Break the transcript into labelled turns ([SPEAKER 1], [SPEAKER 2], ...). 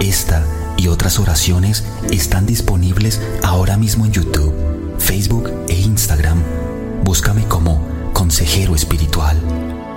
[SPEAKER 1] Esta y otras oraciones están disponibles ahora mismo en YouTube, Facebook e Instagram. Búscame como Consejero Espiritual.